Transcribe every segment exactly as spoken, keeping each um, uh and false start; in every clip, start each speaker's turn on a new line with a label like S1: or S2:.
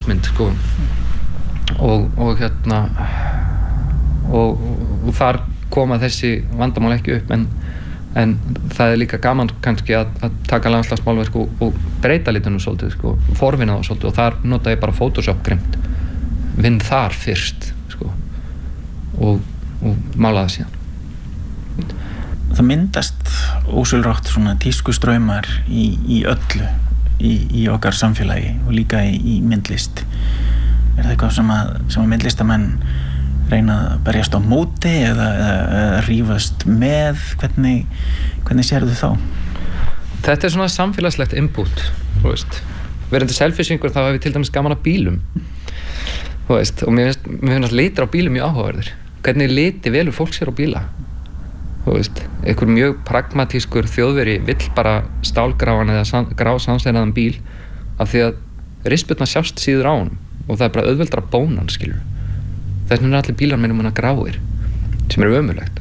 S1: ljósmynd sko og, og hérna og, og þar koma þessi vandamál ekki upp en, en það er líka gaman kannski að, að taka landslagsmálverk og, og breyta litunum svolítið sko, forvinna þá svolítið og þar nota ég bara Photoshop grimt vinn þar fyrst sko og, og mála það síðan.
S2: Það myndast ósjálfrátt svona tískustraumar í, í öllu í, í okkar samfélagi og líka í, í myndlist. Er það eitthvað sem að, sem að myndlistamenn reyna að berjast á móti eða, eða, eða rífast með? Hvernig, hvernig sérðu þá?
S1: Þetta er svona samfélagslegt input, þú veist. Verandi selfisingur þá hef ég til dæmis gaman að bílum. Þú veist, og mér finnst, mér finnst litir á bílum mjög áhugaverðir. Hvernig liti velur fólk sér á bíla? Þú veist, einhver mjög pragmatískur þjóðveri vill bara stálgráan eða grásansteinaðan bíl af því að rispurnar sjást síður á honum og það er bara auðveldra bónan, skilur. Þess vegna er allir bílar minnum hana gráir sem er ömurlegt.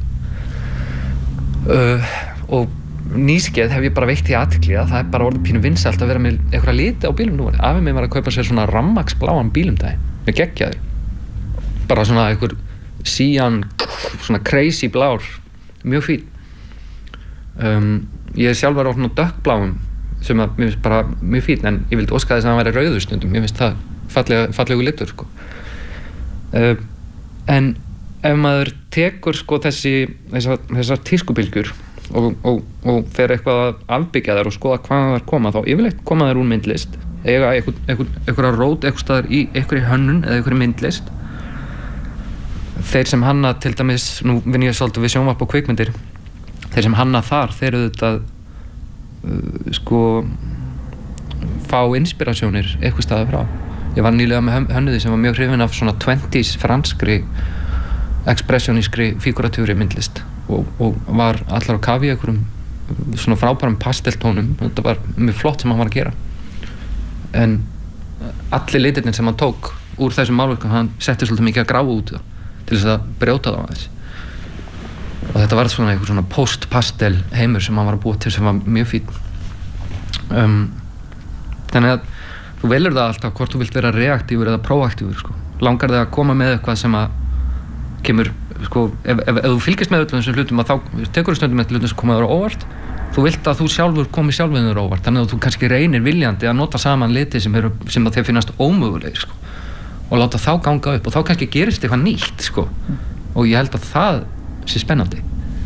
S1: Uh, og nýskeið hef ég bara veitt í athygli að það er bara orðið pínu vinsælt að vera með einhverja liti á bílum nú. Afi minn var að kaupa sér svona rammaksbláan bíl um daginn með geggjaður. Bara svona einhver sían, svona crazy blár, mjög fín. Um, ég er sjálfur á svona dökkbláum sem að mér finnst bara mjög fín en ég vildi óska þess að hann væri rauður stundum. Mér finnst það fallega, fallegu litur sko. Uh, en ef maður tekur sko þessi þessar, þessar tískubylgjur og, og, og fer eitthvað að afbyggja þær og skoða hvaðan þær koma þá yfirleitt koma þær úr myndlist eiga einhverja rót eitthvað staðar í einhverju hönnun eða einhverju myndlist. Þeir sem hanna til dæmis, nú vinn ég svolítið við sjónvarp og kvikmyndir, þeir sem hanna þar þeir eru þetta uh, sko fá inspirasjónir eitthvað staðar frá. Ég var nýlega með hönnuði sem var mjög hrifinn af svona twenties franskri expressionískri fígúratívri myndlist og, og var allar á kafi í einhverjum svona frábærum pasteltónum. Þetta var mjög flott sem hann var að gera en allir litirnir sem hann tók úr þessum málverkum hann setti svolítið mikið að gráa út það til þess að brjóta það aðeins og þetta var svona einhver svona post-pastel heimur sem hann var að búa til sem var mjög fín. um, þannig að þú velur það alltaf hvort þú vilt vera reaktífur eða proaktífur sko. Langar þig að koma með eitthvað sem að kemur sko, ef, ef, ef þú fylgist með öllum þessum hlutum að þá tekur þú stundum með hlutum sem koma þér á óvart þú vilt að þú sjálfur komi sjálfur þér á óvart þannig að þú kannski reynir viljandi að nota saman liti sem, eru, sem að þér finnast ómögulegir sko. Og láta þá ganga upp og þá kannski gerist eitthvað nýtt sko. Og ég held að það sé spennandi.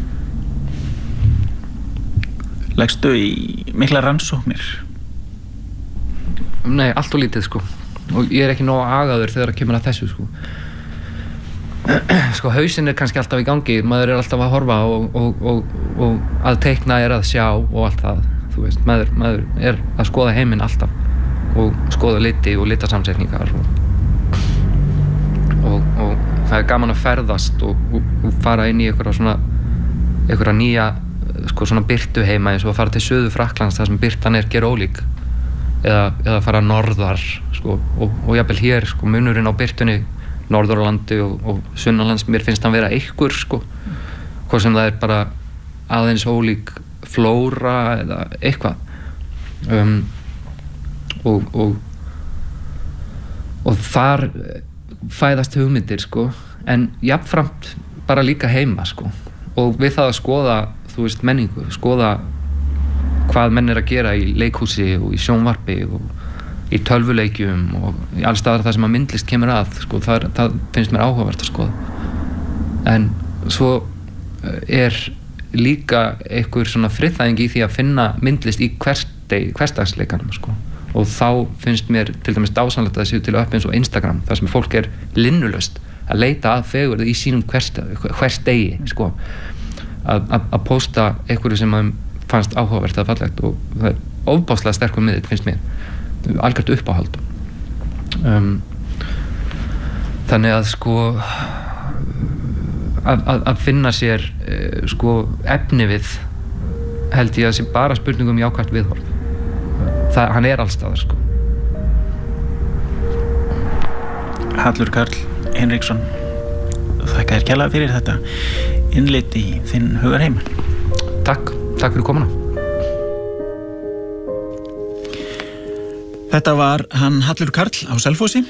S2: Leggstu í mikla rannsóknir?
S1: Nei, allt og lítið sko og ég er ekki nóg agaður þegar það kemur að þessu sko sko hausinn er kannski alltaf í gangi maður er alltaf að horfa og, og, og, og að teikna er að sjá og allt það þú veist, maður, maður er að skoða heiminn alltaf og skoða liti og litasamsetningar og, og, og það er gaman að ferðast og, og, og fara inn í einhverja svona einhverja nýja sko svona birtu heima eins og að fara til Suður Frakklands þar sem birtan er gerólík eða, eða fara norðar sko, og, og jafnvel hér sko, munurinn á birtunni Norðurlandi og, og Sunnanlands mér finnst hann vera einhver sko, hvað sem það er bara aðeins ólík flóra eða eitthvað um, og, og og þar fæðast hugmyndir sko, en jafnframt bara líka heima sko, og við það að skoða þú veist menningu, skoða hvað menn er að gera í leikhúsi og í sjónvarpi og í tölvuleikjum og í alls staðar það sem að myndlist kemur að sko, það, það finnst mér áhugavert að skoða en svo er líka einhver svona friðþæging í því að finna myndlist í hversdagsleikanum sko. Og þá finnst mér til dæmis dásamlegt að það séu til upp eins og Instagram þar sem fólk er linnulaust að leita að fegurð í sínum hversdegi sko. að, að, að posta einhverju sem að fannst áhugavert að fallegt og það er ofbáslega sterkur miðill finnst mér algjört uppáhald um, þannig að sko að, að, að finna sér uh, sko efni við held ég að sé bara spurningum jákvætt viðhorf það, hann er allstaðar sko.
S2: Hallur Karl Hinriksson þakka þér kærlega fyrir þetta innlit í þinn hugarheim.
S1: Takk, takk fyrir komuna.
S2: Þetta var hann Hallur Karl á Selfossi